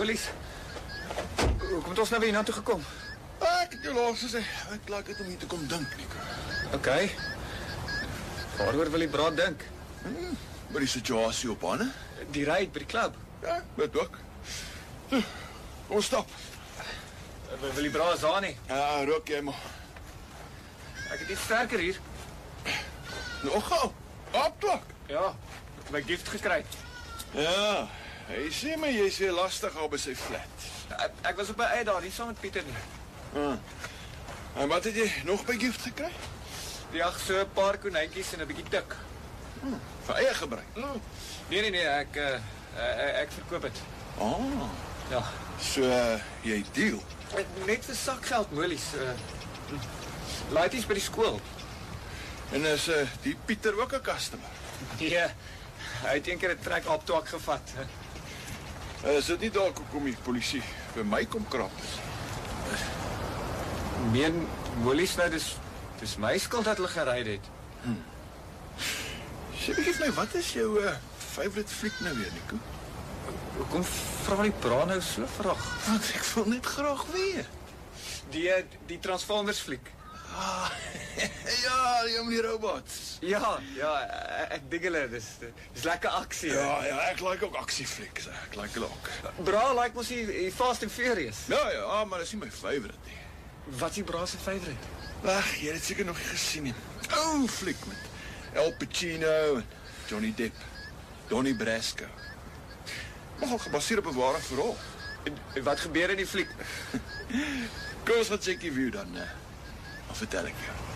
Moelies. Hoe kom ons nou weer hiernatoe gekom? Ek het jou laas gesê, ek laat dit om hier te kom dink, Nico. OK. Waaroor wil die braad dink? Maar die situasie op Anne? Die raid by die klub. Ja, dit ook. Toe, kom ons stap. Wil die braad aan nie? Ja, rook jy maar. Ek het iets sterker hier. Nog gauw, opklak. Ja, ek het my gift gekry. Ja, hy sê my, jy sê lastig al by sy flat. Ek was op my uit daar, nie saam met Pieter nie. En wat het jy nog by gift gekry? Die jag so 'n paar konyntjies en 'n bietjie tik. Vir eie gebruik? Nee, ek verkoop dit. Ja. So, jy deal? Net vir sakgeld, Moelies. Laities by die skool. En is die Pieter ook 'n customer? Nee, hy het eendag 'n trek op toe gevat. Is dit nie dalk hoekom die polisie by my kom krap is? Meen Moelies nou, dis my skuld dat hulle gery het. Sê bietjie vir my, wat is jou favorite fliek nou weer, Nico? Hoekom vra die bra nou so vraag? Want ek wil net graag weet. Die Transformers fliek. Ja, die om die robots. Ja, ek dig hulle, dis lekker aksie. Ja, ek like ook aksieflieks, ek like hulle ook. Bra like mos die Fast and Furious. Ja, maar dis nie my favorite nie. Wat is die bra se favorite? Ag, jy het dit seker nog nie gesien nie. Ou fliek met Al Pacino en Johnny Depp, Donnie Brasco. Nogal gebaseer op 'n ware verhaal. Wat gebeur in die fliek? Kom ons gaan check die view dan vertel ek jou.